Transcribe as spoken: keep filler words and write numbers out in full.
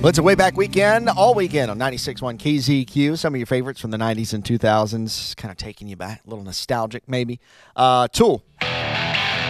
Well, it's a way back weekend, all weekend on ninety-six point one K Z Q. Some of your favorites from the nineties and two thousands, kind of taking you back, a little nostalgic maybe. Uh, Tool,